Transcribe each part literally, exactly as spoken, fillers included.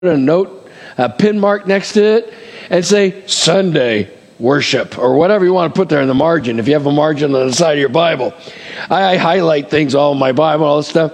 a note, a pin mark next to it, and say Sunday worship or whatever you want to put there in the margin. If you have a margin on the side of your Bible, I, I highlight things all in my Bible, all this stuff.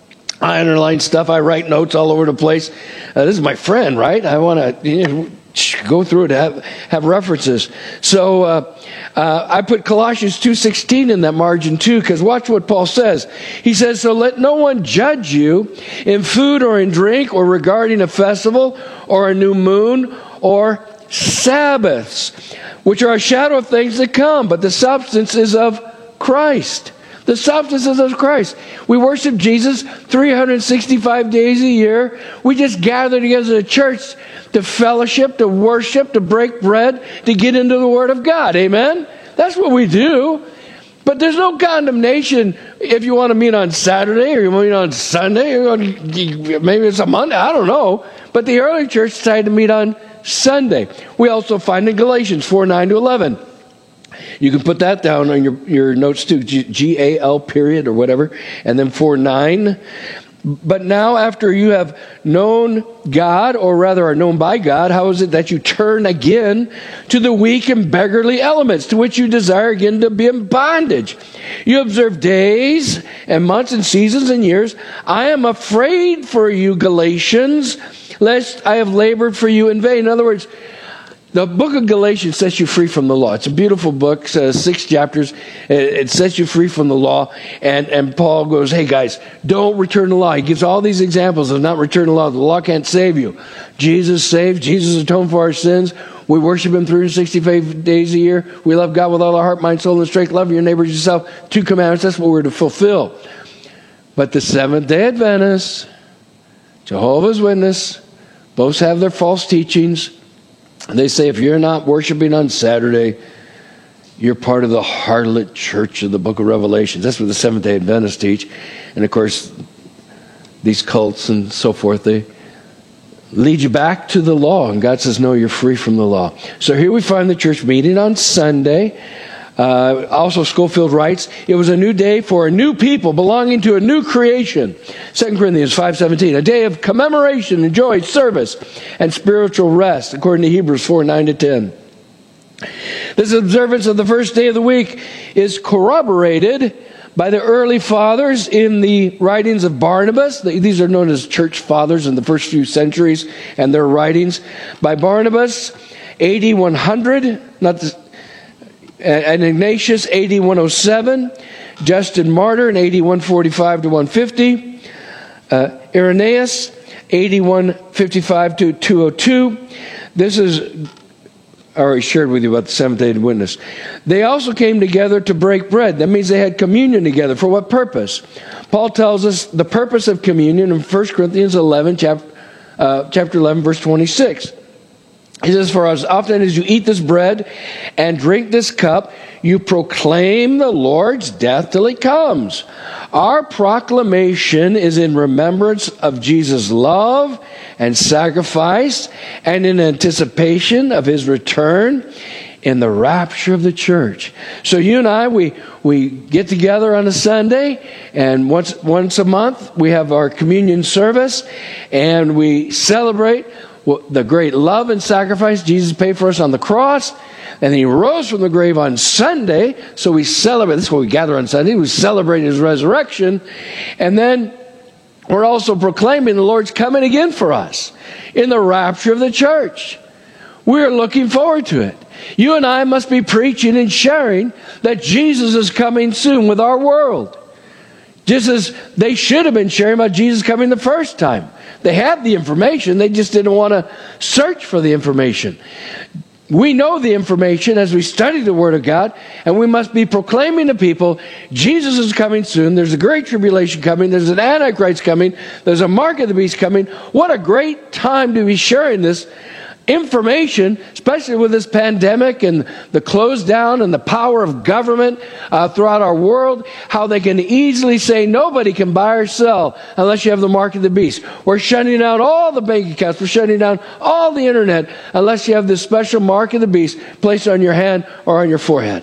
I underline stuff. I write notes all over the place. Uh, this is my friend, right? I want to you know, go through it, have have references. So uh, uh, I put Colossians two sixteen in that margin too, because watch what Paul says. He says, "So let no one judge you in food or in drink or regarding a festival or a new moon or Sabbaths, which are a shadow of things to come, but the substance is of Christ." The substance is of Christ. We worship Jesus three hundred sixty-five days a year. We just gather together as a church to fellowship, to worship, to break bread, to get into the Word of God. Amen? That's what we do. But there's no condemnation if you want to meet on Saturday or you want to meet on Sunday. Or maybe it's a Monday. I don't know. But the early church decided to meet on Sunday. We also find in Galatians four nine to eleven. You can put that down on your, your notes too, G A L period or whatever, and then four nine. But now after you have known God, or rather are known by God, how is it that you turn again to the weak and beggarly elements to which you desire again to be in bondage? You observe days and months and seasons and years. I am afraid for you, Galatians, lest I have labored for you in vain. In other words, the book of Galatians sets you free from the law. It's a beautiful book, uh, six chapters. It sets you free from the law. And, and Paul goes, hey guys, don't return the law. He gives all these examples of not returning the law. The law can't save you. Jesus saved. Jesus atoned for our sins. We worship Him three hundred sixty-five days a year. We love God with all our heart, mind, soul, and strength. Love your neighbor as yourself. Two commandments. That's what we're to fulfill. But the Seventh-day Adventists, Jehovah's Witness, both have their false teachings. They say if you're not worshiping on Saturday, you're part of the harlot church of the book of Revelations. That's what the Seventh-day Adventists teach. And of course, these cults and so forth, they lead you back to the law. And God says, no, you're free from the law. So here we find the church meeting on Sunday. Uh, also, Schofield writes, it was a new day for a new people belonging to a new creation. Second Corinthians five seventeen, a day of commemoration and joy, service, and spiritual rest, according to Hebrews four nine to ten. This observance of the first day of the week is corroborated by the early fathers in the writings of Barnabas. These are known as church fathers in the first few centuries, and their writings by Barnabas, A D one hundred, not the and Ignatius, A D one oh seven, Justin Martyr in A D one forty-five to one fifty, uh, Irenaeus, A D one fifty-five to two oh two. This is, I already shared with you about the Seventh-day Adventists. They also came together to break bread. That means they had communion together. For what purpose? Paul tells us the purpose of communion in First Corinthians eleven, chapter, uh, chapter eleven, verse twenty-six. He says, for as often as you eat this bread and drink this cup, you proclaim the Lord's death till He comes. Our proclamation is in remembrance of Jesus' love and sacrifice and in anticipation of His return in the rapture of the church. So you and I, we we get together on a Sunday, and once once a month we have our communion service, and we celebrate the great love and sacrifice Jesus paid for us on the cross, and then He rose from the grave on Sunday. So we celebrate. This is what we gather on Sunday. We celebrate His resurrection, and then we're also proclaiming the Lord's coming again for us in the rapture of the church. We're looking forward to it. You and I must be preaching and sharing that Jesus is coming soon with our world. Just as they should have been sharing about Jesus coming the first time. They had the information, they just didn't want to search for the information. We know the information as we study the Word of God, and we must be proclaiming to people, Jesus is coming soon, there's a great tribulation coming, there's an Antichrist coming, there's a mark of the beast coming. What a great time to be sharing this information, especially with this pandemic and the close down and the power of government uh, throughout our world, how they can easily say nobody can buy or sell unless you have the mark of the beast. We're shutting down all the bank accounts. We're shutting down all the internet unless you have this special mark of the beast placed on your hand or on your forehead.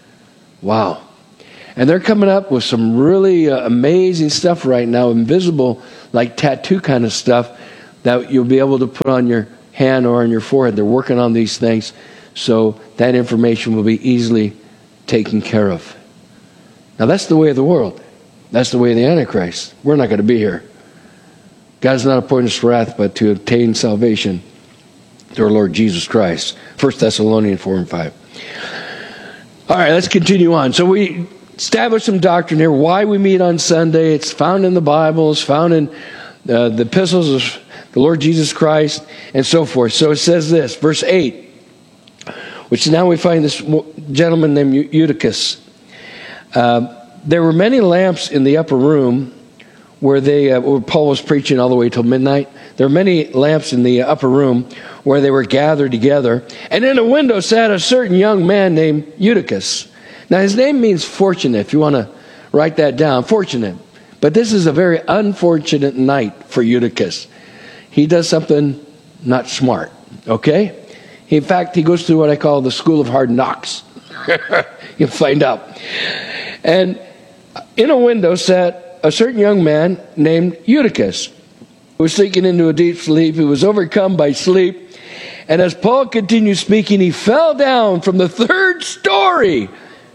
Wow. And they're coming up with some really uh, amazing stuff right now, invisible, like tattoo kind of stuff, that you'll be able to put on your hand or on your forehead. They're working on these things so that information will be easily taken care of. Now that's the way of the world. That's the way of the Antichrist. We're not going to be here. God's not appointed us for wrath, but to obtain salvation through our Lord Jesus Christ. First Thessalonians four and five. All right, let's continue on. So we established some doctrine here, why we meet on Sunday. It's found in the Bible. It's found in uh, the epistles of the Lord Jesus Christ and so forth. So it says this, verse eight, which now we find this gentleman named Eutychus. Uh, there were many lamps in the upper room where they, uh, where Paul was preaching all the way till midnight. There were many lamps in the upper room where they were gathered together. And in a window sat a certain young man named Eutychus. Now his name means fortunate, if you want to write that down, fortunate. But this is a very unfortunate night for Eutychus. He does something not smart, okay? In fact, he goes through what I call the school of hard knocks. You'll find out. And in a window sat a certain young man named Eutychus, who was sinking into a deep sleep. He was overcome by sleep. And as Paul continued speaking, he fell down from the third story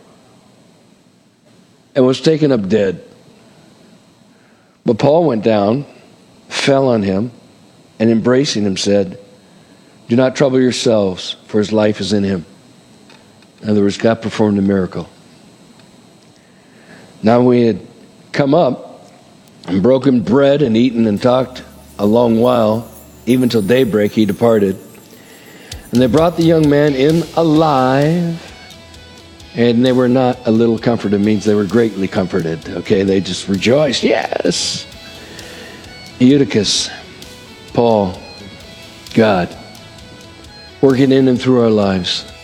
and was taken up dead. But Paul went down, fell on him, and embracing him said, "Do not trouble yourselves, for his life is in him." In other words, God performed a miracle. Now we had come up and broken bread and eaten and talked a long while, even till daybreak he departed. And they brought the young man in alive, and they were not a little comforted. It means they were greatly comforted. Okay, they just rejoiced. Yes! Eutychus, Paul, God, working in and through our lives.